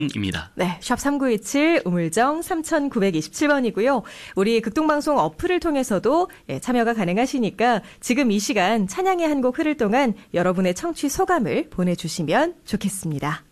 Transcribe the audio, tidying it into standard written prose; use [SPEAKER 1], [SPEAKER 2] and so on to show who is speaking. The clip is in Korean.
[SPEAKER 1] 입니다.
[SPEAKER 2] 네, 샵 3927 우물정 3927번이고요. 우리 극동방송 어플을 통해서도 참여가 가능하시니까 지금 이 시간 찬양의 한 곡 흐를 동안 여러분의 청취 소감을 보내주시면 좋겠습니다.